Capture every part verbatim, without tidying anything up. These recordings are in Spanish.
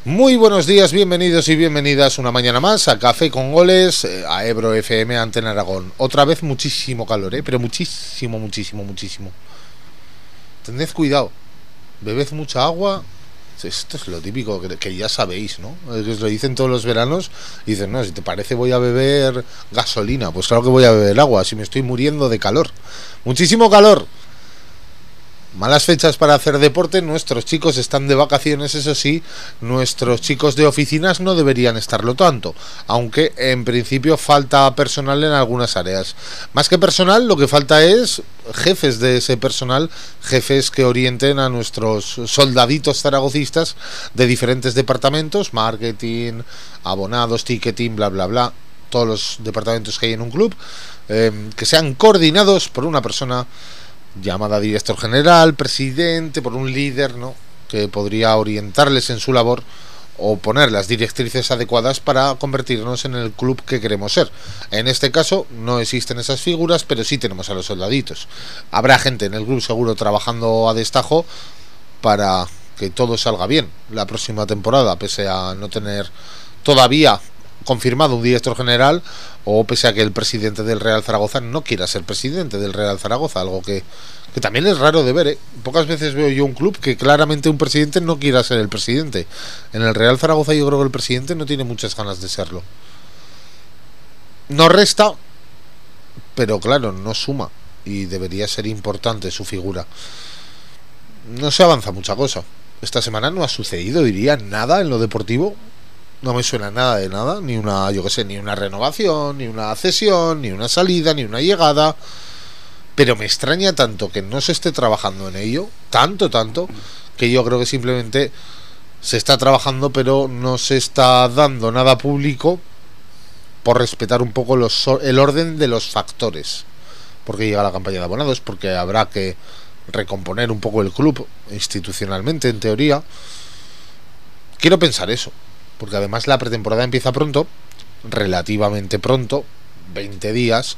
Muy buenos días, bienvenidos y bienvenidas una mañana más a Café con Goles, a Ebro F M, Antena Aragón. Otra vez muchísimo calor, ¿eh? Pero muchísimo, muchísimo, muchísimo. Tened cuidado, bebed mucha agua. Esto es lo típico que, que ya sabéis, ¿no? Que os lo dicen todos los veranos. Y dicen, no, si te parece voy a beber gasolina. Pues claro que voy a beber agua, si me estoy muriendo de calor. Muchísimo calor. Malas fechas para hacer deporte. Nuestros chicos están de vacaciones, eso sí. Nuestros chicos de oficinas no deberían estarlo tanto, aunque en principio falta personal en algunas áreas. Más que personal, lo que falta es jefes de ese personal, jefes que orienten a nuestros soldaditos zaragocistas de diferentes departamentos: marketing, abonados, ticketing, bla bla bla, todos los departamentos que hay en un club, eh, que sean coordinados por una persona llamada director general, presidente, por un líder, ¿no?, que podría orientarles en su labor o poner las directrices adecuadas para convertirnos en el club que queremos ser. En este caso no existen esas figuras, pero sí tenemos a los soldaditos. Habrá gente en el club seguro trabajando a destajo para que todo salga bien la próxima temporada, pese a no tener todavía confirmado un director general, o pese a que el presidente del Real Zaragoza no quiera ser presidente del Real Zaragoza, algo que, que también es raro de ver, ¿eh? Pocas veces veo yo un club que claramente un presidente no quiera ser el presidente. En el Real Zaragoza yo creo que el presidente no tiene muchas ganas de serlo. No resta, pero claro, no suma, y debería ser importante su figura. No se avanza mucha cosa. Esta semana no ha sucedido, diría, nada en lo deportivo. No me suena nada de nada, ni una, yo qué sé, ni una renovación, ni una cesión, ni una salida, ni una llegada. Pero me extraña tanto que no se esté trabajando en ello, tanto, tanto, que yo creo que simplemente se está trabajando, pero no se está dando nada público por respetar un poco los, el orden de los factores. Porque llega la campaña de abonados, porque habrá que recomponer un poco el club institucionalmente, en teoría. Quiero pensar eso, porque además la pretemporada empieza pronto, relativamente pronto, veinte días,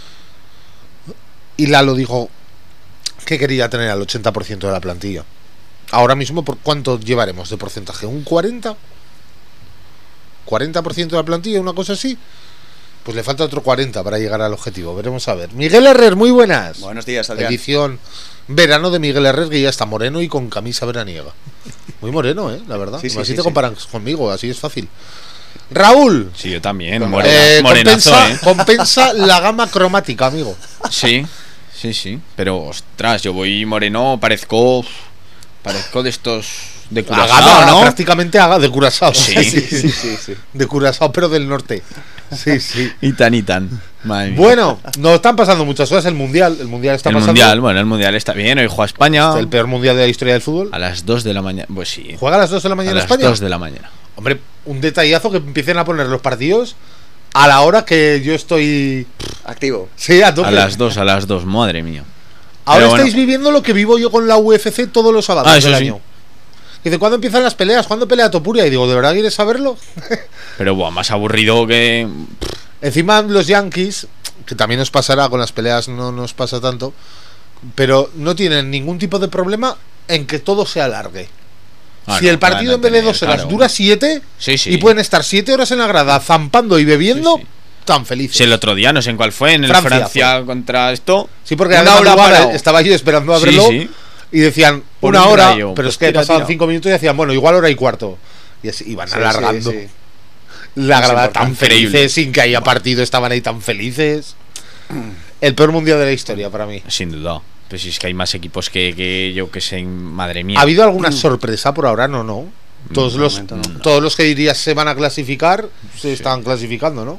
y Lalo dijo que quería tener al ochenta por ciento de la plantilla. Ahora mismo, ¿por cuánto llevaremos de porcentaje? ¿Un cuarenta? ¿cuarenta por ciento de la plantilla? ¿Una cosa así? Pues le falta otro cuarenta para llegar al objetivo. Veremos a ver. Miguel Herrer, muy buenas. Buenos días, Adrián. Edición verano de Miguel Herrer, que ya está moreno y con camisa veraniega. Muy moreno, ¿eh? La verdad. Sí, sí, así sí, te sí. comparan conmigo, así es fácil. Raúl. Sí, yo también. Eh, Morena, morenazo, compensa, ¿eh? compensa la gama cromática, amigo. Sí, sí, sí. Pero, ostras, yo voy moreno, parezco... Parezco de estos... De La Curazao, gama, ¿no? prácticamente haga de Curazao. Sí. Sí, sí, sí, sí. De Curazao, pero del norte. Sí, sí. Y tan y tan. Madre mía. Bueno, nos están pasando muchas cosas. El mundial, el mundial está el pasando. mundial, bueno, el mundial está bien. Hoy juega España. Es el peor mundial de la historia del fútbol. A las dos de la mañana. Pues sí. ¿Juega a las dos de la A mañana las España? dos de la mañana. Hombre, un detallazo, que empiecen a poner los partidos a la hora que yo estoy. Activo. Sí, a tope. A las dos, a las dos, madre mía. Ahora Pero estáis bueno. viviendo lo que vivo yo con la U F C todos los sábados Ah, eso del sí. año. Dice, ¿cuándo empiezan las peleas? ¿Cuándo pelea Topuria? Y digo, ¿de verdad quieres saberlo? Pero, buah, más aburrido que... Encima los Yankees, que también nos pasará con las peleas, no nos pasa tanto, pero no tienen ningún tipo de problema en que todo se alargue. Ah, si no, el partido van a en vez de tener, dos horas claro. dura siete, Sí, sí. y pueden estar siete horas en la grada zampando y bebiendo, Sí, sí. tan felices. Si el otro día, no sé en cuál fue, en el Francia Francia, contra esto... Sí, porque una además hora lugar, parado. estaba yo esperando a Sí, verlo, sí. y decían Por una un hora, rayo. pero Pues es que tira, pasaban tira. cinco minutos y decían, bueno, igual hora y cuarto. Y así iban Sí, alargando. sí, sí. La Es grada tan importante. felices, sin que haya partido, estaban ahí tan felices. El peor mundial de la historia para mí. Sin duda. Pues si es que hay más equipos que, que yo que sé, madre mía. ¿Ha habido alguna sorpresa por ahora? No, no. Todos De los, momento no. todos los que dirías se van a clasificar se están clasificando, ¿no?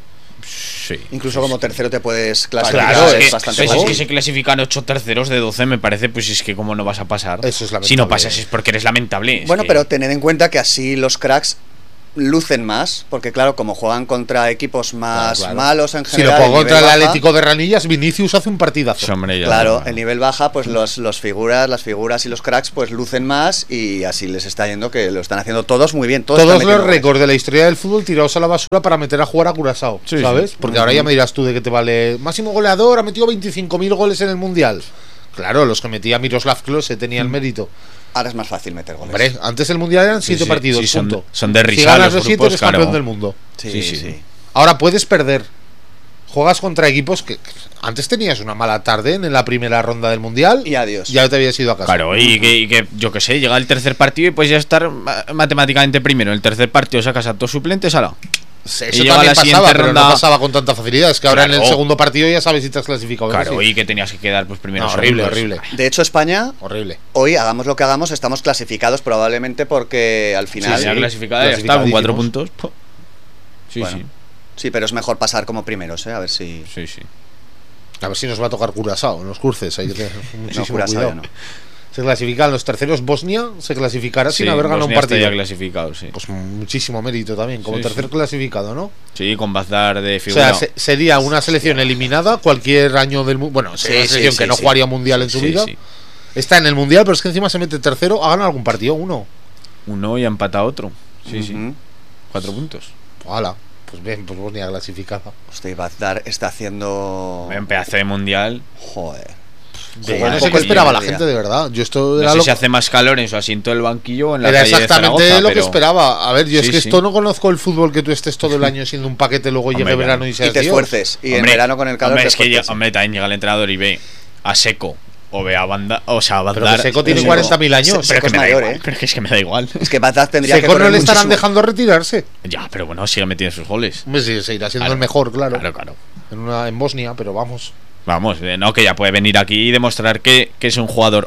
Sí. Incluso como tercero te puedes clasificar. Claro, es es- bastante Pues es fácil. que se clasifican ocho terceros de doce, me parece, pues es que como no vas a pasar. Eso es lamentable. Si no pasas es porque eres lamentable. es Bueno, que- pero tened en cuenta que así los cracks lucen más, porque claro, como juegan contra equipos más Claro, claro. malos en Si lo general. pongo el contra el nivel baja, Atlético de Ranillas, Vinicius hace un partidazo. Sí, hombre, ya Claro, no. el nivel baja, pues los, los figuras, las figuras y los cracks pues lucen más y así les está yendo que lo están haciendo todos muy bien. Todos, Todos están los metiendo goles. récords de la historia del fútbol tirados a la basura para meter a jugar a Curazao, Sí, ¿sabes? sí. Porque ahora ya me dirás tú de qué te vale. Máximo goleador, ha metido veinticinco mil goles en el Mundial. Claro, los que metía Miroslav Klose tenían mérito. Ahora es más fácil meter goles. Hombre, antes el mundial eran siete Sí, sí, partidos, sí, son- punto. son de risa Si ganas los los siete, grupos, eres claro. campeón del mundo. Sí, Sí, sí. sí. Ahora puedes perder. Juegas contra equipos que que antes tenías una mala tarde en la primera ronda del mundial Y adiós. ya te habías ido a casa. Claro, y que, y que, yo que sé, llega el tercer partido y puedes ya estar ma- matemáticamente primero. En el tercer partido sacas a tus suplentes, ala. Eso y llega también la siguiente pasaba, pero no ronda- pasaba con tanta facilidad. Es que ahora en Claro. el segundo partido ya sabes si te has clasificado. ¿verdad? Claro, Sí. y que tenías que quedar pues primero. No, horrible, segundos. horrible. De hecho, España, Horrible. hoy, hagamos lo que hagamos, estamos clasificados probablemente porque al Sí, final... se ha Sí, clasificado, ya está, con cuatro puntos. clasificadísimos. Po. Sí, Bueno. pero es mejor pasar como primeros, ¿eh? A ver si... sí. Sí, sí. A ver si nos va a tocar Curazao en los cruces. Hay que tener muchísimo No, Curazao cuidado. ya no. Se clasifican los terceros. Bosnia se clasificará sin Sí, haber ganado un Bosnia está partido. ya clasificado, sí. Pues muchísimo mérito también, como Sí, tercer sí. clasificado, ¿no? Sí, con Bazdar de O figura. sea, se- sería una selección eliminada cualquier año del mundo. Bueno, sería Sí, una selección sí, que sí, no sí. jugaría mundial en su Sí, vida. sí. Está en el mundial, pero es que encima se mete tercero. Ha ganado algún partido, uno. Uno y ha empatado otro. Sí, sí. Ujú. Cuatro puntos. Hala, pues bien, pues Bosnia clasificada. Hostia, Bazdar está haciendo... En pedazo de mundial. Joder. Yo Juega no un sé poco qué el esperaba la primer gente, de verdad. Yo esto No era sé lo, si hace más calor en su asiento del banquillo o en la era calle de exactamente Zaragoza, lo que pero- esperaba. A ver, yo es Sí, que sí. esto no conozco el fútbol que tú estés todo el año siendo un paquete, luego llegue Hombre, verano ya. y Y seas te Dios. esfuerces. Y en Hombre, verano con el calor hombre, te es que esfuerces. llega- hombre, también llega el entrenador y ve a Seco o ve a Banda, o sea, a Pero Bazdar. que Seco tiene Seco. cuarenta mil años. Pero Seco que es me da mayor, igual, ¿eh? pero es que me da igual. Es que Bazdar tendría que Seco no correr le estarán muchísimo. dejando retirarse. Ya, pero bueno, sigue metiendo sus goles. Hombre, sí, seguirá siendo Claro. el mejor, claro. Claro, claro. En, una, en Bosnia, pero vamos. Vamos, eh, no, que ya puede venir aquí y demostrar que, que es un jugador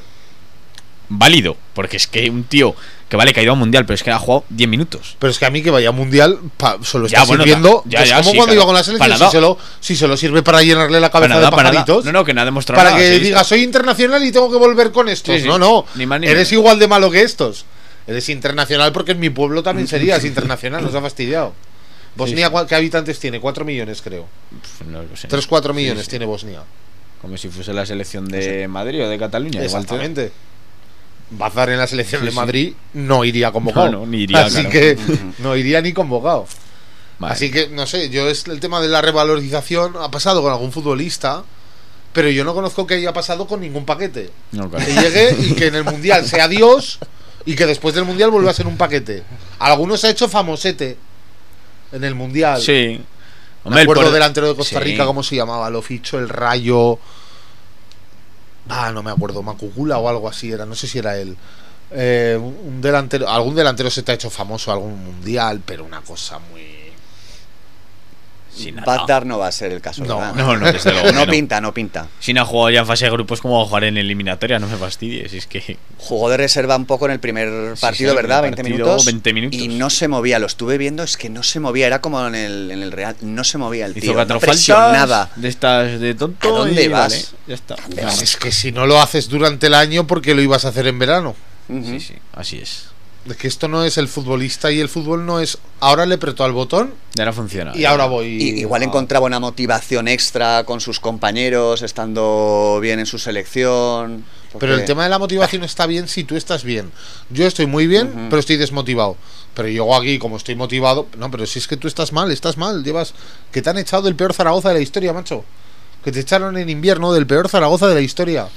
válido. Porque es que un tío que vale que ha ido a un mundial, pero es que ha jugado diez minutos. Pero es que a mí que vaya a mundial pa, solo Ya, está bueno, sirviendo. ya, pues ya, como sí, cuando claro. iba con la selección, Para si nada. se, lo, si se lo sirve para llenarle la cabeza Para nada, de para nada. pajaritos. No, no, que no ha demostrado Para nada. que sí, diga, soy internacional y tengo que volver con estos. Sí, sí. No, no. Ni más ni Eres menos. igual de malo que estos. Eres internacional porque en mi pueblo también serías internacional. Nos ha fastidiado. Bosnia, sí. ¿cuál- ¿qué habitantes tiene? Cuatro millones, creo. Pf, no lo sé. Tres, cuatro Sí, millones sí. tiene Bosnia. Como si fuese la selección de Madrid o de Cataluña. igual te- Exactamente. Bazdar en la selección Sí, de sí. Madrid no iría convocado. No, no, ni iría, Así claro. que no iría ni convocado. Vale. Así que, no sé, yo es el tema de la revalorización ha pasado con algún futbolista, pero yo no conozco que haya pasado con ningún paquete. No, claro. Que llegue y que en el Mundial sea Dios y que después del Mundial vuelva a ser un paquete. Algunos ha hecho famosete en el Mundial. Sí. Me el acuerdo por- delantero de Costa Sí. Rica, ¿cómo se llamaba? Lo fichó el Rayo. Ah, no me acuerdo, Macucula o algo así era, no sé si era él. Eh, un delantero, algún delantero se te ha hecho famoso algún mundial, pero una cosa muy. Sí, nada. Bazdar no va a ser el caso, No, ¿verdad? No, no, desde luego. No que pinta, no pinta. Si no ha jugado ya en fase de grupos, ¿cómo va a jugar en eliminatoria? No me fastidies. Es que. Jugó de reserva un poco en el primer Sí, partido, sí, el ¿verdad? primer veinte partido, minutos. veinte minutos. Y no se movía, lo estuve viendo, es que no se movía, era como en el, en el Real, no se movía el Hizo tío, cuatro no presionaba. faltas de estas de tonto. ¿A dónde y vas? vale, ya está. ¿Dónde Vale. vas? Es que si no lo haces durante el año, ¿por qué lo ibas a hacer en verano? Ujú. Sí, sí, así es. Es que esto no es el futbolista y el fútbol no es. Ahora le apretó al botón Ya no funciona. y ahora voy. Y igual a- encontraba una motivación extra con sus compañeros, estando bien en su selección. Pero el porque- tema de la motivación está bien si tú estás bien. Yo estoy muy bien, Ujú. pero estoy desmotivado. Pero llego aquí, como estoy motivado. No, pero si es que tú estás mal, estás mal. Llevas. Que te han echado del peor Zaragoza de la historia, macho. Que te echaron en invierno del peor Zaragoza de la historia.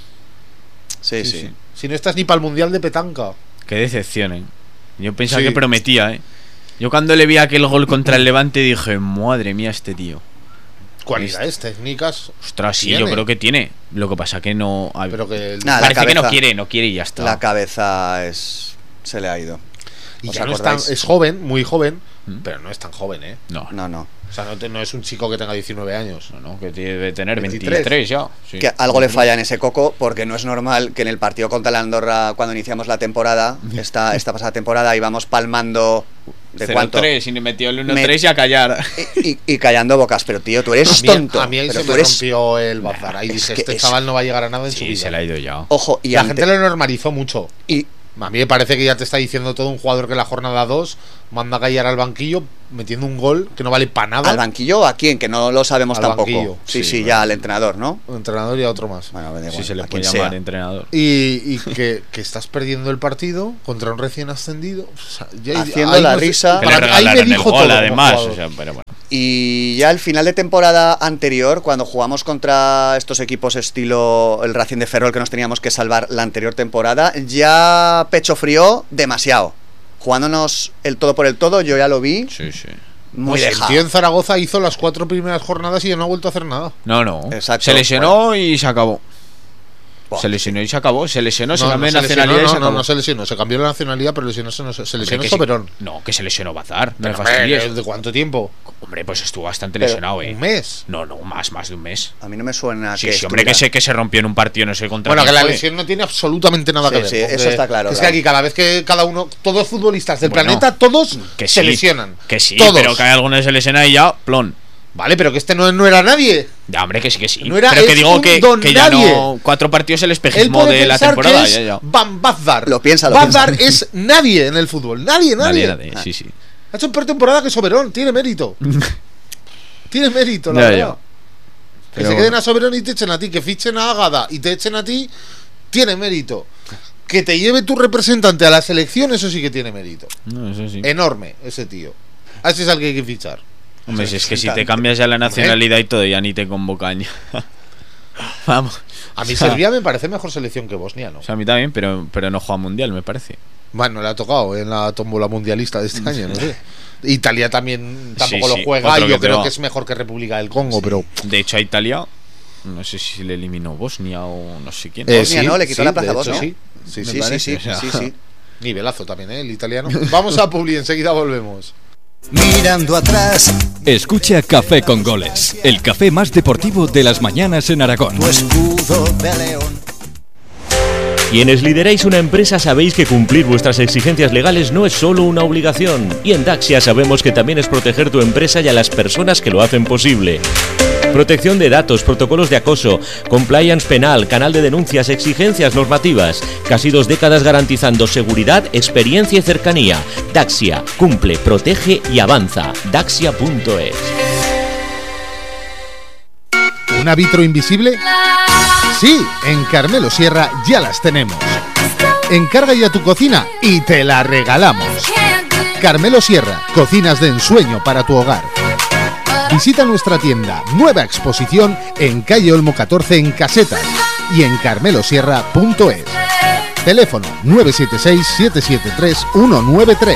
Sí, Sí, sí. sí. Si no estás ni para el mundial de petanca. Qué decepción, ¿eh? Yo pensaba Sí. que prometía, ¿eh? Yo cuando le vi aquel gol contra el Levante dije, madre mía, este tío. Cualidades técnicas. Ostras, sí, Tiene. yo creo que tiene. Lo que pasa que no. a- Pero que. el- Nada, la parece que no cabeza- quiere, no quiere y ya está. La cabeza es se le ha ido. y ¿os ya no es, tan- acordáis? es joven, muy joven. ¿Mm? Pero no es tan joven, ¿eh? No, no, No, no. O sea, no, te- no es un chico que tenga diecinueve años. no, que debe tener veintitrés. veintitrés ya. Sí. Que algo le falla en ese coco, porque no es normal que en el partido contra la Andorra, cuando iniciamos la temporada, esta, esta pasada temporada, íbamos palmando de cero cuánto. tres y le metió el uno Me- tres y a callar. Y, y- y callando bocas, pero tío, tú eres A mí, tonto. a mí ahí pero se tú me eres... rompió el bazar. Ahí Es dije, que este es- chaval no va a llegar a nada en su Sí, vida. se le ha ido ya. Ojo, y la ante- gente lo normalizó mucho. y A mí me parece que ya te está diciendo todo un jugador que en la jornada dos manda a callar al banquillo metiendo un gol que no vale para nada. ¿al banquillo o a quién? Que no lo sabemos Al tampoco. banquillo. Sí, sí, Sí, ya bueno. al entrenador, ¿no? Un entrenador y a otro más. Bueno, da Si igual, se le a puede quien llamar sea. entrenador. Y, y que, que estás perdiendo el partido contra un recién ascendido. O sea, ya- Haciendo ahí la no sé- risa. Que para le mí- ahí me regalaron el dijo gol todo como además. jugador. O sea, pero bueno. Y ya al final de temporada anterior, cuando jugamos contra estos equipos estilo el Racing de Ferrol, que nos teníamos que salvar la anterior temporada, ya pecho frío demasiado. Jugándonos el todo por el todo, yo ya lo vi. Sí, sí. Muy Pues el dejado. tío en Zaragoza hizo las cuatro primeras jornadas y ya no ha vuelto a hacer nada. No, no. Exacto. Se lesionó y se acabó. Buah. Se lesionó y se acabó. Se lesionó, se No, cambió no de se nacionalidad lesionó, y se no, no, acabó. no se lesionó. Se cambió la nacionalidad, pero lesionóse no se, se Hombre, lesionó que sí- Soberón. No, que se lesionó Bazar. No me Pero, fastidies. hombre, ¿de cuánto tiempo? Hombre, pues estuvo bastante Pero, lesionado, eh. ¿Un mes? No, no, más, más de un mes. A mí no me suena Sí, que sí, hombre, que estuviera- sé que se rompió en un partido, no sé contra Bueno, quién que la fue. lesión no tiene absolutamente nada Sí, que ver. sí, porque eso está claro, Es claro. que aquí cada vez que cada uno, todos los futbolistas del Bueno, planeta, todos Que se sí, lesionan. Que sí, todos. pero que hay algunos que se lesionan y ya, plon. Vale, pero que este no, no era nadie. Ya, hombre, que sí, que sí. No era- pero que es digo un que, don que ya nadie. no. Cuatro partidos el Él espejismo puede de la pensar temporada. que es Ya, ya. Van Bazdar. Lo piensa, lo Bazdar piensa. es nadie en el fútbol. Nadie, nadie. Nadie, nadie, sí, sí. Ha hecho peor temporada que Soberón. Tiene mérito. Tiene mérito, la Ya, verdad. ya. Que Pero se bueno. queden a Soberón y te echen a ti. Que fichen a Ágada y te echen a ti. Tiene mérito. Que te lleve tu representante a la selección, eso sí que tiene mérito. No, eso sí. Enorme, ese tío. Así es al que hay que fichar. Hombre, si es que si te Representante. cambias ya la nacionalidad y todo, ya ni te convocan. ya. Vamos. A mí O sea, Serbia me parece mejor selección que Bosnia, ¿no? O sea, a mí también, pero, pero no juega mundial, me parece. Bueno, le ha tocado en la tómbola mundialista de este año, no sé. Italia también tampoco Sí, lo sí, juega otro y yo que creo pega. que es mejor que República del Congo, pero De hecho, a Italia, no sé si le eliminó Bosnia o no sé quién. Eh, Bosnia, ¿no? Le quitó la plaza de a hecho, Bosnia. sí. Sí, Me sí, Sí, sí, parece, sí, o sea. sí, sí. Nivelazo también, ¿eh? El italiano. Vamos a Publi, enseguida volvemos. Mirando atrás, Escucha Café con Goles, el café más deportivo de las mañanas en Aragón. tu escudo de león. Quienes lideráis una empresa sabéis que cumplir vuestras exigencias legales no es solo una obligación. Y en Daxia sabemos que también es proteger tu empresa y a las personas que lo hacen posible. Protección de datos, protocolos de acoso, compliance penal, canal de denuncias, exigencias normativas. Casi dos décadas garantizando seguridad, experiencia y cercanía. Daxia, cumple, protege y avanza. Daxia punto es. ¿Un árbitro invisible? Sí, en Carmelo Sierra ya las tenemos. Encarga ya tu cocina y te la regalamos. Carmelo Sierra, cocinas de ensueño para tu hogar. Visita nuestra tienda, nueva exposición en calle Olmo catorce en Casetas y en carmelo sierra punto es. Teléfono nueve siete seis, siete siete tres, uno nueve tres.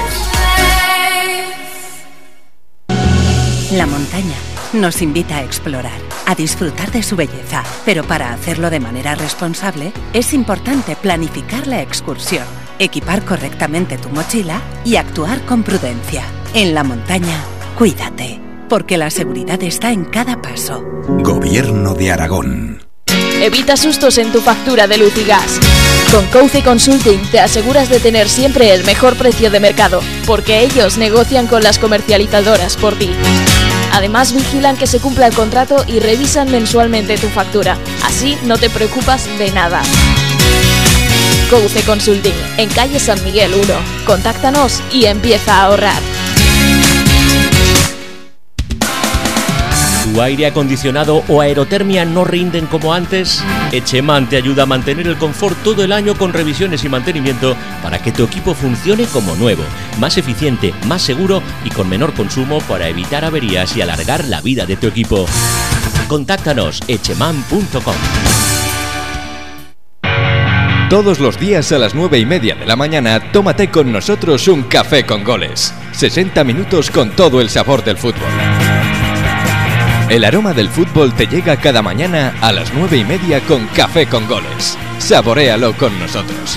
La montaña nos invita a explorar, a disfrutar de su belleza, pero para hacerlo de manera responsable es importante planificar la excursión, equipar correctamente tu mochila y actuar con prudencia. En la montaña, cuídate, porque la seguridad está en cada paso. Gobierno de Aragón. Evita sustos en tu factura de luz y gas. Con Couce Consulting te aseguras de tener siempre el mejor precio de mercado, porque ellos negocian con las comercializadoras por ti. Además vigilan que se cumpla el contrato y revisan mensualmente tu factura. Así no te preocupas de nada. Couce Consulting, en calle San Miguel uno. Contáctanos y empieza a ahorrar. ¿Tu aire acondicionado o aerotermia no rinden como antes? Echeman te ayuda a mantener el confort todo el año con revisiones y mantenimiento para que tu equipo funcione como nuevo, más eficiente, más seguro y con menor consumo para evitar averías y alargar la vida de tu equipo. Contáctanos echeman punto com. Todos los días a las nueve y media de la mañana, tómate con nosotros un café con goles. sesenta minutos con todo el sabor del fútbol. El aroma del fútbol te llega cada mañana a las nueve y media con Café con Goles. Saboréalo con nosotros.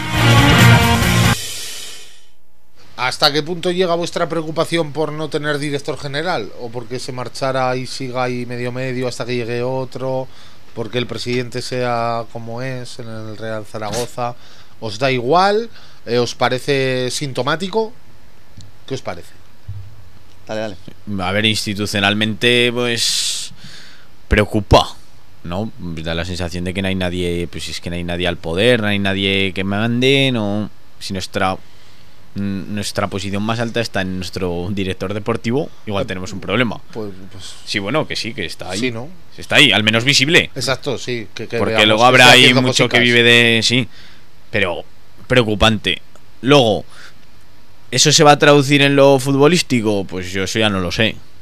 ¿Hasta qué punto llega vuestra preocupación por no tener director general? ¿O porque se marchara y siga ahí medio medio hasta que llegue otro? ¿Porque el presidente sea como es en el Real Zaragoza? ¿Os da igual? Eh, ¿Os parece sintomático? ¿Qué os parece? Dale, dale. A ver, institucionalmente, pues preocupa, ¿no? Da la sensación de que no hay nadie, pues es que no hay nadie al poder, no hay nadie que mande, no. Si nuestra nuestra posición más alta está en nuestro director deportivo, igual tenemos un problema. Pues, pues Sí, bueno, que sí, que está ahí. sí, ¿no? Está ahí, al menos visible. Exacto, sí. Que, que Porque veamos luego que habrá está ahí haciendo mucho que cositas. vive de... Sí, pero preocupante. Luego, ¿eso se va a traducir en lo futbolístico? Pues yo eso ya no lo sé.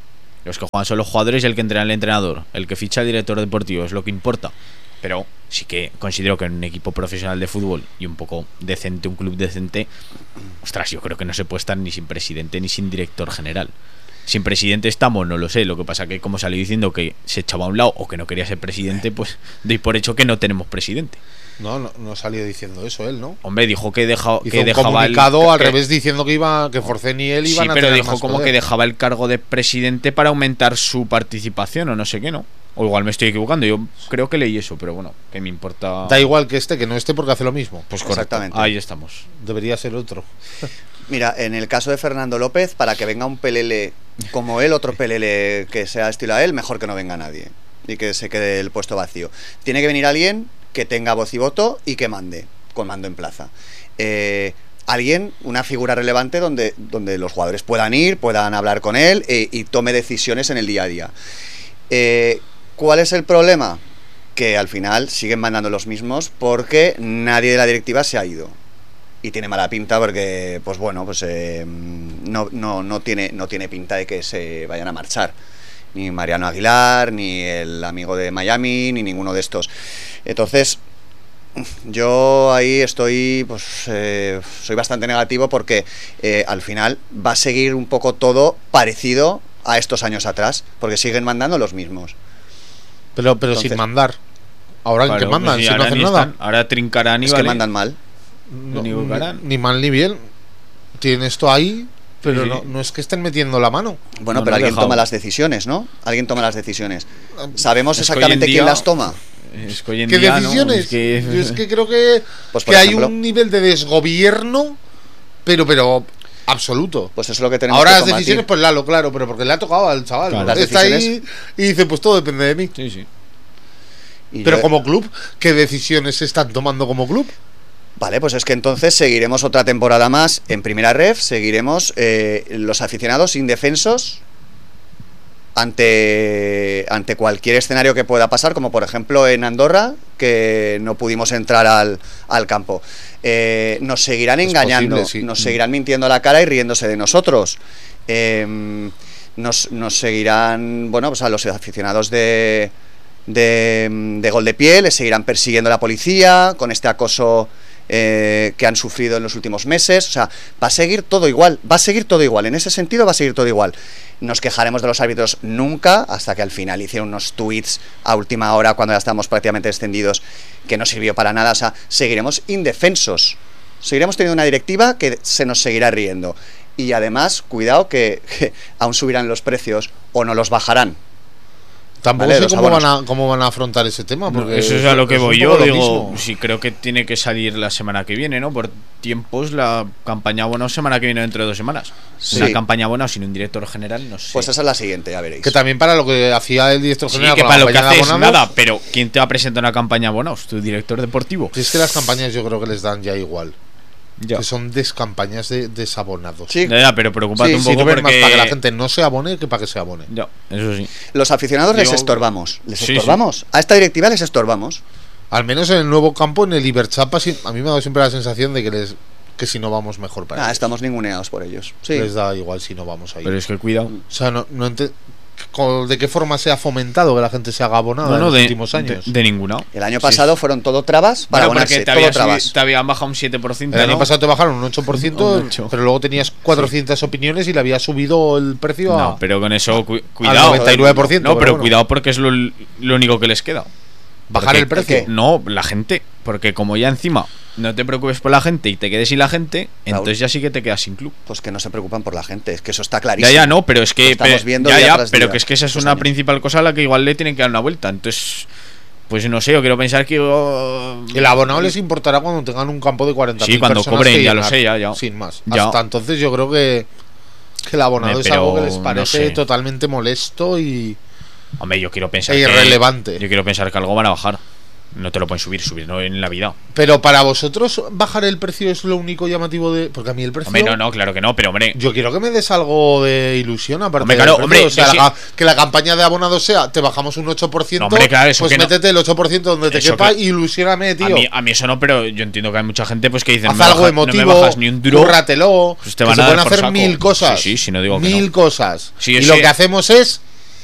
Los que juegan son los jugadores y el que entrena el entrenador. El que ficha el director deportivo es lo que importa. Pero sí que considero que en un equipo profesional de fútbol y un poco decente, un club decente, ostras, yo creo que no se puede estar ni sin presidente ni sin director general. Sin presidente estamos, no lo sé. Lo que pasa que como salió diciendo que se echaba a un lado o que no quería ser presidente, pues doy por hecho que no tenemos presidente. No, no, no salió diciendo eso él, ¿no? Hombre, dijo que, deja, Hizo que un dejaba comunicado el, al que, revés diciendo que iba que Forcén y él iban sí, a pero tener dijo más como poder. que dejaba el cargo de presidente para aumentar su participación o no sé qué, ¿no? O igual me estoy equivocando, yo creo que leí eso, pero bueno, que me importa. Da igual que esté, que no esté porque hace lo mismo. Pues correcto. Exactamente. Ahí estamos. Debería ser otro. Mira, en el caso de Fernando López, para que venga un pelele como él, otro pelele que sea estilo a él, mejor que no venga nadie y que se quede el puesto vacío. Tiene que venir alguien que tenga voz y voto y que mande, con mando en plaza. Eh, alguien, una figura relevante donde, donde los jugadores puedan ir, puedan hablar con él eh, y tome decisiones en el día a día. Eh, ¿Cuál es el problema? Que al final siguen mandando los mismos porque nadie de la directiva se ha ido. Y tiene mala pinta porque, pues bueno, pues eh, no, no, no, tiene, no tiene pinta de que se vayan a marchar. Ni Mariano Aguilar, ni el amigo de Miami, ni ninguno de estos. Entonces, yo ahí estoy, pues eh, soy bastante negativo porque eh, al final va a seguir un poco todo parecido a estos años atrás, porque siguen mandando los mismos. Pero, pero Entonces, sin mandar. Ahora Claro, en que mandan, pues sí, si no ahora hacen ni nada. están, ahora trincarán y Es vale. que mandan mal. No, Ni buscarán. ni mal ni bien. Tienen esto ahí, pero Sí, sí. No, no es que estén metiendo la mano. Bueno, No, pero no ha alguien dejado. toma las decisiones, ¿no? Alguien toma las decisiones. ¿Sabemos Es que hoy en exactamente día- quién las toma? Es que hoy en ¿Qué día, ¿no? decisiones? Es que- Yo es que creo que, Pues, por que ejemplo- hay un nivel de desgobierno, pero pero absoluto. Pues eso es lo que tenemos Ahora que las combatir. decisiones, pues Lalo, claro, pero porque le ha tocado al chaval. Claro. Porque Las está ahí decisiones- y dice, pues todo depende de mí. Sí, sí. Y Pero yo- como club, ¿qué decisiones se están tomando como club? Vale, pues es que entonces seguiremos otra temporada más en Primera Ref, seguiremos eh, los aficionados indefensos ante, ante cualquier escenario que pueda pasar, como por ejemplo en Andorra, que no pudimos entrar al, al campo. Eh, nos seguirán Es engañando, posible, sí. nos seguirán mintiendo a la cara y riéndose de nosotros. Eh, nos, nos seguirán, bueno, pues a los aficionados de, de, de Gol de Pie les seguirán persiguiendo la policía con este acoso eh, que han sufrido en los últimos meses. O sea, va a seguir todo igual, va a seguir todo igual, en ese sentido va a seguir todo igual. Nos quejaremos de los árbitros nunca, hasta que al final hicieron unos tweets a última hora cuando ya estábamos prácticamente descendidos, que no sirvió para nada. O sea, seguiremos indefensos, seguiremos teniendo una directiva que se nos seguirá riendo. Y además, cuidado que, que aún subirán los precios o no los bajarán. Tampoco Vale, sé los cómo van, abonos. a, cómo van a afrontar ese tema. No, Porque eso es a lo que es un voy poco yo, lo digo, mismo. sí creo que tiene que salir la semana que viene, ¿no? Por tiempos la campaña abonados semana que viene dentro de dos semanas. Sí. Una campaña abonados sin un director general, no sé. Pues esa es la siguiente, ya veréis. Que también para lo que hacía el director sí, general que con para la lo que campaña de haces abonados, nada, pero ¿quién te va a presentar una campaña abonados? Tu director deportivo. si es que las campañas yo creo que les dan ya igual. Ya. Que son descampañas de desabonados. Sí, Ya, ya, pero preocúpate Sí, un Si poco tú ves porque más para que la gente no se abone que para que se abone. Ya, eso sí. los aficionados les Yo- estorbamos. Les Sí, estorbamos. A esta directiva les estorbamos. Al menos en el nuevo campo, en el Iberchapa, sí, a mí me ha dado siempre la sensación de que les que si no vamos mejor para Ah, ellos. estamos ninguneados por ellos. Sí. Les da igual si no vamos ahí. Pero es que cuidado. O sea, no, no ente- con- ¿de qué forma se ha fomentado que la gente se haga abonada No, no, en los de, últimos años? de, de ninguna. El año Sí, pasado fueron todo trabas para Bueno, abonarse, porque te, todo había trabas. subi- te habían bajado un siete por ciento. El año ¿no? pasado te bajaron un ocho por ciento, Un ocho. pero luego tenías cuatrocientas opiniones y le había subido el precio a... No, pero con eso, cu- al cuidado. noventa y nueve por ciento. No, pero bueno. cuidado porque es lo, lo único que les queda. Bajar Porque- el precio. ¿qué? No, la gente. Porque como ya encima no te preocupes por la gente y te quedes sin la gente, Raúl. entonces ya sí que te quedas sin club. Pues que no se preocupan por la gente, es que eso está Ya, clarísimo. ya, no, pero es Lo que. estamos pe- viendo ya, día ya, tras pero día, que es que esa es estos una años. principal cosa a la que igual le tienen que dar una vuelta. Entonces, pues no sé, yo quiero pensar que. oh, El abonado les importará cuando tengan un campo de cuarenta mil Sí, cuando personas cobren, que ya lo llenar, sé, ya, ya. Sin más. Ya. Hasta entonces yo creo que, que el abonado Eh, es algo que pero les no parece sé. totalmente molesto y... Hombre, yo quiero pensar E que. irrelevante. Yo quiero pensar que algo van a bajar. No te lo pueden subir, subir no en la vida. Pero para vosotros bajar el precio es lo único llamativo de... Porque a mí el precio... Hombre, no, no, claro que no, pero hombre. Yo quiero que me des algo de ilusión aparte Hombre, del claro, precio. hombre, o sea, yo la- sí- que la campaña de abonados sea te bajamos un ocho por ciento, No, hombre, claro, eso pues que no. métete el ocho por ciento donde te Eso quepa que- y ilusióname, tío. A mí, a mí eso no, pero yo entiendo que hay mucha gente pues que dicen Haz "No me algo bajas- emotivo, no me bajas ni un duro. cúrratelo, Pues te que van se a pueden dar por hacer saco. mil cosas. Sí, sí, sí, no digo que mil no. cosas. Sí, y es lo que- que hacemos es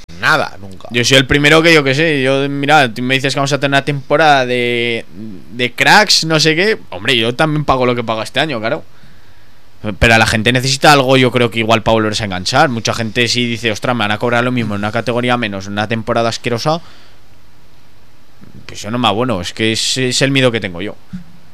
Nada, nunca. Yo soy el primero que yo que sé. Yo, mira, tú me dices que vamos a tener una temporada de, de cracks, no sé qué. Hombre, yo también pago lo que pago este año, claro. Pero la gente necesita algo, yo creo que igual para volverse a enganchar. Mucha gente sí dice, ostras, me van a cobrar lo mismo en una categoría menos, en una temporada asquerosa. Pues eso no me abono, es que es, es el miedo que tengo yo.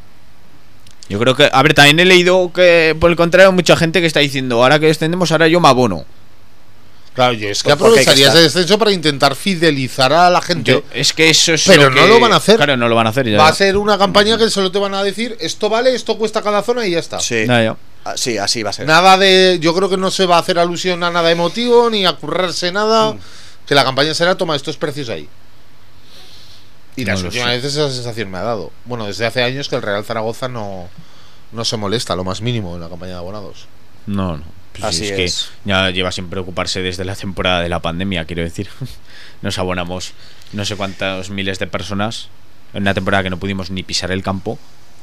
Yo creo que, a ver, también he leído que por el contrario mucha gente que está diciendo, ahora que descendemos, ahora yo me abono. Claro, yo es que Pues porque hay que aprovecharía estar. ese descenso para intentar fidelizar a la gente. Yo- es que eso es Pero lo no que- lo van a hacer. Claro, no lo van a hacer ya, Va ya. a ser una campaña que solo te van a decir, esto vale, esto cuesta cada zona y ya está. Sí. Ya, ya. Ah, sí, así va a ser. Nada de. Yo creo que no se va a hacer alusión a nada emotivo ni a currarse nada. Mm. Que la campaña será toma estos precios ahí. Y No las lo últimas sé. veces esa sensación me ha dado. Bueno, desde hace años que el Real Zaragoza no, no se molesta lo más mínimo en la campaña de abonados. No, no. Pues Así es, es. que ya lleva sin preocuparse desde la temporada de la pandemia, quiero decir. Nos abonamos no sé cuántos miles de personas en una temporada que no pudimos ni pisar el campo.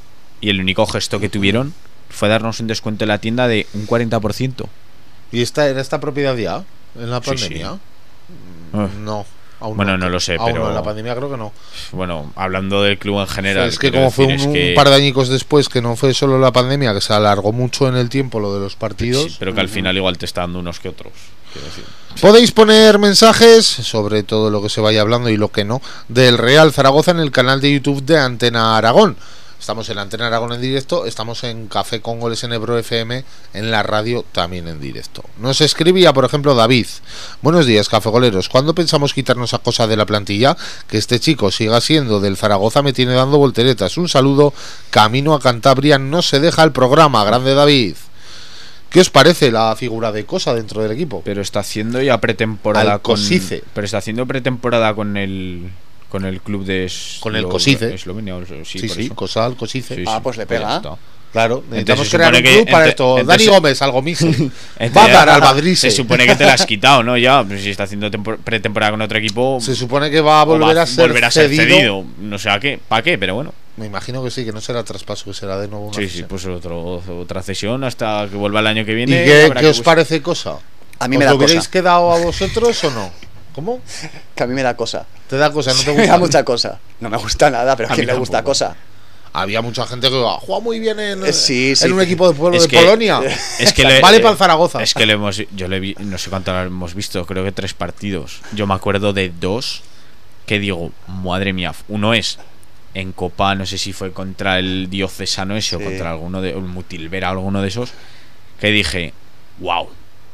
Y el único gesto que tuvieron fue darnos un descuento en la tienda de un cuarenta por ciento. ¿Y esta era esta propiedad ya? ¿En la Sí, pandemia? sí. Mm, Ah. No. Aún Bueno, no lo sé, Aún pero- no, en la pandemia creo que no. Bueno, hablando del club en general. Es que quiero como fue un, decir, es un que- par de añicos después, que no fue solo la pandemia, que se alargó mucho en el tiempo lo de los partidos. Sí, pero que al final igual te está dando unos que otros. Quiero decir. Podéis poner mensajes sobre todo lo que se vaya hablando y lo que no del Real Zaragoza en el canal de YouTube de Antena Aragón. Estamos en Antena Aragón en directo, estamos en Café con Goles en Ebro F M, en la radio también en directo. Nos escribía, por ejemplo, David. Buenos días, cafegoleros. ¿Cuándo pensamos quitarnos a cosa de la plantilla? Que este chico siga siendo del Zaragoza me tiene dando volteretas. Un saludo, camino a Cantabria, no se deja el programa. Grande David. ¿Qué os parece la figura de Cosa dentro del equipo? Pero está haciendo ya pretemporada con. Alcosice. Pero está haciendo pretemporada con el. Con el club de. Es- Con el lo- Cosice. Eslovenia, o- sí, Sí, por sí, eso. Cosal, Cosice. Sí, Ah, sí, pues le ya pega. está. Claro, necesitamos se crear un supone club que- para ente- esto. entonces- Dani Gómez, algo mismo. Entonces, Badar al ahora Madrid. Se supone que te la has quitado, ¿no? Ya, pues si está haciendo tempor- pretemporada con otro equipo. Se supone que va a o va volver a ser, volver a ser cedido. cedido. No sé a qué. ¿Para qué? Pero bueno. Me imagino que sí, que no será traspaso, que será de nuevo una Sí, sí, cesión. pues otro, otra cesión hasta que vuelva el año que ¿Y viene. qué, habrá qué que os bus- parece Cosa? A mí ¿Os me da lo hubierais cosa. quedado a vosotros o no? ¿Cómo? Que a mí me da cosa. ¿Te da Cosa? ¿No te Me gusta? da mucha cosa. No me gusta nada, pero A a quién mí le gusta tampoco. cosa. Había mucha gente que ah, juega muy bien en, Eh, sí, sí. en un equipo de pueblo Es de que- Polonia. Es que le- Vale para el Zaragoza. Es que le hemos, yo le vi, no sé cuánto lo hemos visto, creo que tres partidos. Yo me acuerdo de dos que digo, madre mía, uno es en Copa, no sé si fue contra el Diocesano ese Sí. o contra alguno de, o el Mutilvera, alguno de esos, que dije, wow,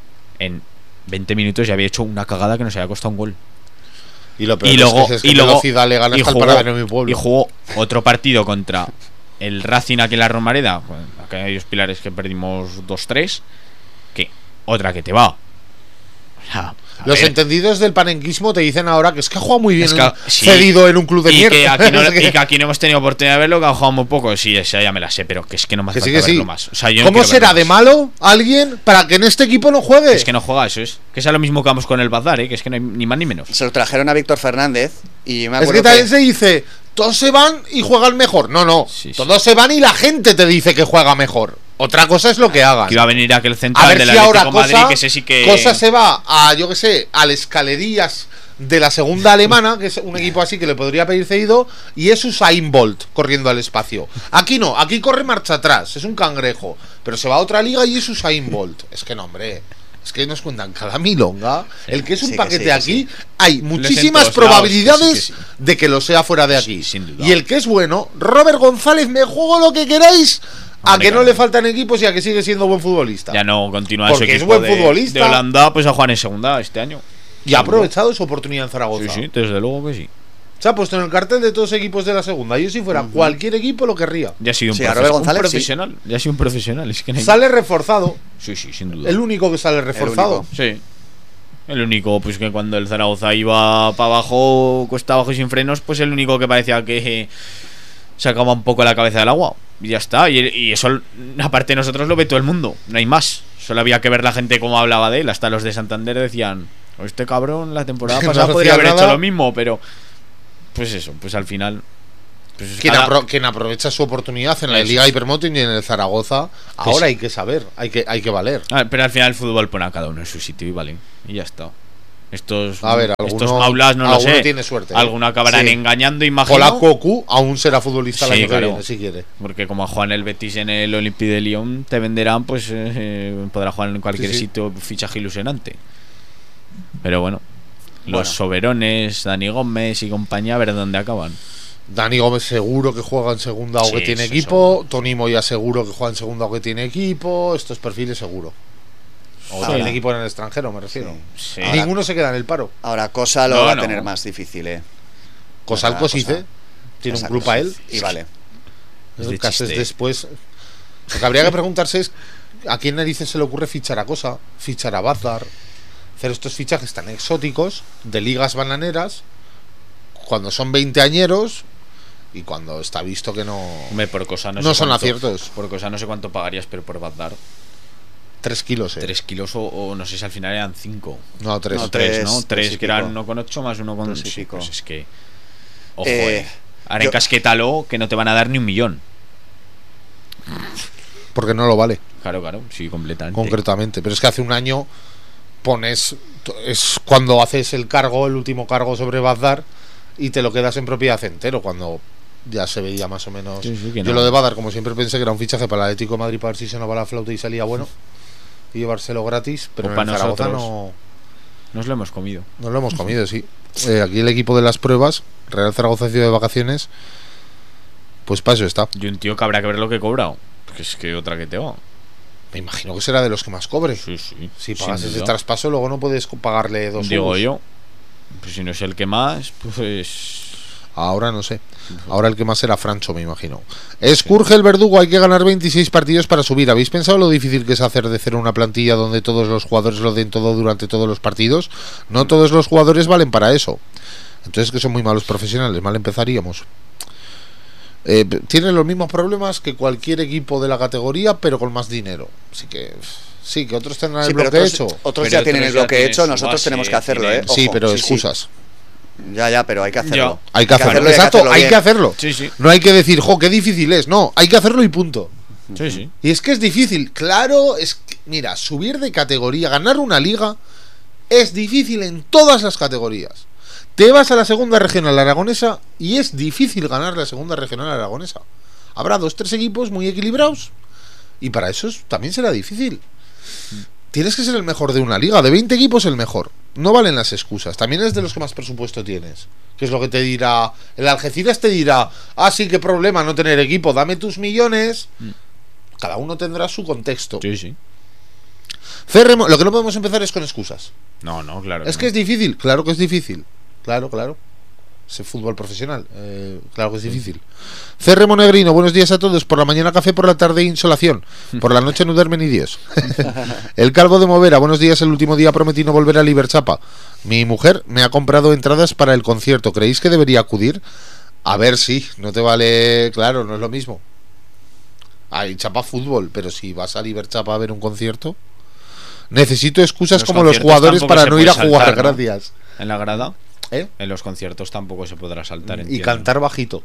en veinte minutos ya había hecho una cagada que nos había costado un gol. Y lo peor Y es luego, que es que y luego velocidad le gana y hasta el jugó, paradero de mi pueblo. y jugó otro partido contra el Racing aquí en la Romareda, bueno, aquellos pilares que perdimos dos tres, que otra que te va. O sea, a Los ver, entendidos del panenquismo te dicen ahora que es que ha jugado muy bien es que- sí, cedido en un club de y mierda. que, aquí no, Es que- y que aquí no hemos tenido oportunidad de verlo, que ha jugado muy poco. Sí, esa ya me la sé, pero que es que no me hace que sí, falta que sí. verlo más. O sea, yo no ¿Cómo quiero será verlo de más. malo alguien para que en este equipo no juegue? Es que no juega, eso es. Que es lo mismo que vamos con el Bazar, ¿eh? Que es que no hay ni más ni menos. Se lo trajeron a Víctor Fernández y me Es acuerdo que también se dice, todos se van y juegan mejor. No, no, Sí, sí. todos se van y la gente te dice que juega mejor. Otra cosa es lo que hagan. Que iba a venir aquel A central ver del si ahora Atlético de cosa, Madrid, que ese sí que. cosa se va a, yo que sé, al Escalerías de la segunda alemana, que es un equipo así que le podría pedir cedido, y es Usain Bolt corriendo al espacio. Aquí no, aquí corre marcha atrás, es un cangrejo, pero se va a otra liga y es Usain Bolt. Es que no, hombre. Es que nos cuentan cada milonga. El que es un Sí, que paquete sí, que aquí, sí. hay en muchísimas todos probabilidades lados, que sí, que sí. de que lo sea fuera de aquí. Sí, sin duda. Y el que es bueno, Robert González, me juego lo que queráis, a Hombre, que no claro. le faltan equipos y a que sigue siendo buen futbolista. Ya no continúa Porque su es equipo buen de, futbolista. de Holanda, pues a jugar en segunda este año. Y ha aprovechado su oportunidad en Zaragoza. Sí, sí, desde luego que sí. Se ha puesto en el cartel de todos los equipos de la segunda. Yo si fuera cualquier equipo lo querría. Ya ha sido un, Sí, a profes- Robert un González, sí. profesional. Ya ha sido un profesional. Es que no hay- Sale reforzado. Sí, sí, sin duda. El único que sale reforzado. único. Sí. El único, pues que cuando el Zaragoza iba para abajo, cuesta abajo y sin frenos, pues el único que parecía que sacaba un poco la cabeza del agua. Y ya está. Y, y eso, aparte de nosotros, lo ve todo el mundo. No hay más. Solo había que ver la gente cómo hablaba de él. Hasta los de Santander decían, este cabrón la temporada No pasada hacía podría haber nada. hecho lo mismo, pero... Pues eso, pues al final... Pues Quien, cada- apro- quien aprovecha su oportunidad en la Eso Liga es. Hypermountain y en el Zaragoza, ahora sí. hay que saber, hay que, hay que valer. Ah, pero al final el fútbol pone a cada uno en su sitio y vale. Y ya está. Estos, A ver, estos alguno- maulas no lo alguno sé. tiene suerte, ¿eh? Alguno acabarán Sí. engañando, imagino. Hola Cocu aún será futbolista el Sí, año claro. que viene, si quiere. Porque como juega en el Betis en el Olympique de Lyon, te venderán, pues eh, podrá jugar en cualquier Sí, sí. sitio, fichaje ilusionante. Pero bueno, los Bueno. Soberones, Dani Gómez y compañía, a ver dónde acaban. Dani Gómez seguro que juega en segunda o Sí, que tiene eso equipo. Tony Moya seguro que juega en segunda o que tiene equipo. Estos perfiles seguro. O Ahora- tiene equipo en el extranjero, me refiero. Sí. Ahora- Ninguno se queda en el paro. Ahora Cosa lo No, va a no. tener más difícil, ¿eh? Cosal Otra Cosice. cosa. Tiene un Cosa, club cosa. a él. Y vale. Es de El caso es chiste. después. Lo que habría que preguntarse es a quién narices se le ocurre fichar a Cosa, fichar a Bazar, hacer estos fichajes tan exóticos de ligas bananeras cuando son veinteañeros y cuando está visto que no. Hombre, por cosa no, No sé son cuánto- aciertos. Por cosa no sé cuánto pagarías, pero por Bazdar. Tres kilos, eh. Tres kilos o, o no sé si al final eran cinco. No, tres. No, Tres, Tres, ¿no? tres Tres, y que eran pico. uno con ocho más uno con Tres y sí, pico. pues es que. Ojo, Eh, eh. Ahora yo- encasquétalo que no te van a dar ni un millón. Porque no lo vale, Claro, claro, sí, completamente. concretamente. Pero es que hace un año pones. Es cuando haces el cargo, el último cargo sobre Bazar y te lo quedas en propiedad entero. Cuando ya se veía más o menos. Sí, sí, que Yo no. lo de Bazar, como siempre pensé que era un fichaje para el Atlético de Madrid para ver si sonaba la flauta y salía bueno y llevárselo gratis. Pero O en para el Zaragoza nosotros. no, Nos lo hemos comido. no lo hemos comido, sí. Eh, aquí el equipo de las pruebas, Real Zaragoza Ciudad de Vacaciones, pues para eso está. Y un tío que habrá que ver lo que he cobrado. Porque es que otra que te va. Me imagino que será de los que más cobre. Sí, sí. Si sin pagas ese duda. traspaso, luego no puedes pagarle dos Digo euros. yo. Pues si no es el que más, pues. Ahora no sé. Ahora el que más será Francho, me imagino. Escurge el verdugo, hay que ganar veintiséis partidos para subir. ¿Habéis pensado lo difícil que es hacer de cero una plantilla donde todos los jugadores lo den todo durante todos los partidos? No todos los jugadores valen para eso. Entonces que son muy malos profesionales, mal empezaríamos. Eh, tienen los mismos problemas que cualquier equipo de la categoría, pero con más dinero. Así que sí, que otros tendrán Sí, el pero bloque otros, hecho. otros Pero ya tienen el otros ya bloque tienen hecho, su nosotros base, tenemos que hacerlo, tienen- ¿eh? Sí, Ojo, pero sí. excusas. Ya, ya, pero hay que hacerlo. Hay que hacerlo. y hay que Exacto, hacerlo hay bien. que hacerlo. Sí, sí. No hay que decir, jo, qué difícil es. No, hay que hacerlo y punto. Sí, sí. Y es que es difícil. Claro, es que, mira, subir de categoría, ganar una liga, es difícil en todas las categorías. Te vas a la segunda regional aragonesa y es difícil ganar la segunda regional aragonesa. Habrá dos, tres equipos muy equilibrados y para eso es- también será difícil. Tienes que ser el mejor de una liga, de veinte equipos el mejor. No valen las excusas. También es de los que más presupuesto tienes. Que es lo que te dirá. El Algeciras te dirá, ah, sí, qué problema no tener equipo, dame tus millones. Cada uno tendrá su contexto. Sí, sí. Cerremos, lo que no podemos empezar es con excusas. No, no, claro. Es que es difícil, claro que es difícil. Claro, claro. Es fútbol profesional, eh, claro que es difícil. C. Negrino, buenos días a todos. Por la mañana café, por la tarde insolación. Por la noche no duerme ni Dios. El Calvo de Movera, buenos días. El último día prometí no volver a Liberchapa. Mi mujer me ha comprado entradas para el concierto. ¿Creéis que debería acudir? A ver, sí, no te vale. Claro, no es lo mismo. Hay Chapa fútbol, pero si vas a Liberchapa a ver un concierto, necesito excusas Los como los conciertos jugadores tampoco para se no ir a puede jugar. saltar, ¿no? Gracias. En la grada, ¿Eh? en los conciertos tampoco se podrá saltar. Y entiendo. cantar bajito.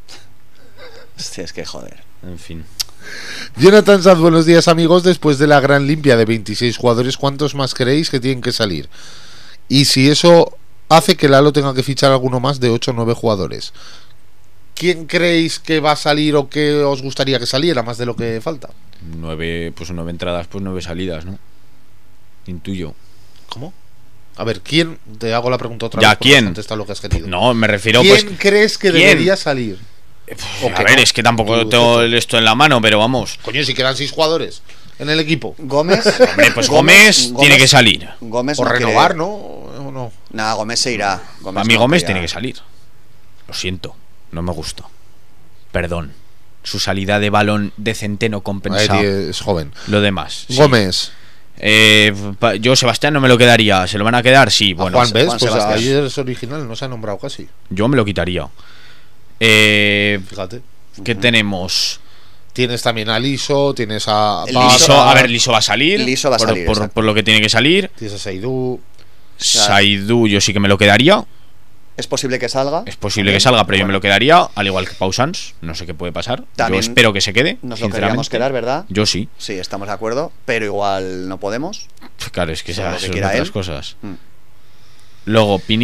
Hostia, es que joder. En fin. Jonathan Sad, buenos días amigos. Después de la gran limpia de veintiséis jugadores, ¿cuántos más creéis que tienen que salir? Y si eso hace que Lalo tenga que fichar alguno más de ocho o nueve jugadores, ¿quién creéis que va a salir o que os gustaría que saliera más de lo que falta? Nueve, pues nueve entradas, pues nueve salidas, ¿no? Intuyo. ¿Cómo? A ver, ¿quién? Te hago la pregunta otra Ya, vez. porque ¿quién? contesta lo que has querido. No, me refiero, ¿Quién pues. crees que ¿quién? debería salir? ¿O A que ver, no? es que tampoco Tú, tengo Ceto. el- esto en la mano, pero vamos. Coño, si quedan seis jugadores en el equipo. Gómez. Hombre, pues Gómez, tiene que salir. Gómez O no renovar, quiere- ¿no? ¿O no? Nah, Gómez se irá. A mí no Gómez quiere- tiene que salir. Lo siento, no me gusta. Perdón. Su salida de balón de Centeno compensa Ahí es joven. lo demás. Sí. Gómez. Eh, pa- yo, Sebastián, no me lo quedaría. ¿Se lo van a quedar? Sí, A bueno. Juan, ¿ves? Juan Pues Sebastián. ayer es original, no se ha nombrado casi. Yo me lo quitaría. Eh, Fíjate. ¿Qué tenemos? Tienes también a Liso, tienes a Liso, Baza, Liso, a ver, Liso va a salir. Liso va a por, salir, por- exacto. por lo que tiene que salir. tienes a Seidú. Saidú, yo sí que me lo quedaría. Es posible que salga. Es posible que salga, pero yo me lo quedaría. Al igual que Pausans. No sé qué puede pasar. También yo espero que se quede. Nos lo sinceramente. queríamos quedar, ¿verdad? Yo sí. Sí, estamos de acuerdo, pero igual no podemos. Claro, es que Sea esas lo que son quiera otras él. cosas. Mm. Luego, Pini